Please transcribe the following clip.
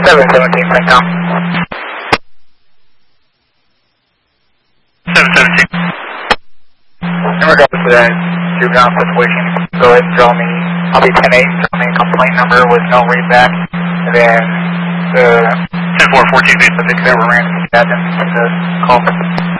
717, Tom. 717. In regards to that juvenile situation, go ahead and draw me, I'll be 10-8, draw me a complaint number with no readback, and then the 10-4-14 subject that were ran to the call.